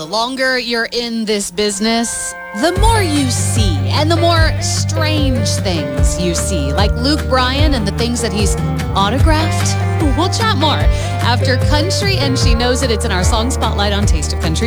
longer you're in this business, the more you see and the more strange things you see, like Luke Bryan and the things that he's autographed. We'll chat more after Country and She Knows It. It's in our Song Spotlight on Taste of Country.